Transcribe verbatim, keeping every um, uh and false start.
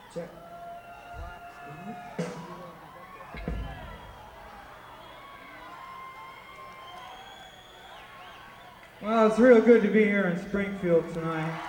Check. Well, it's real good to be here in Springfield tonight.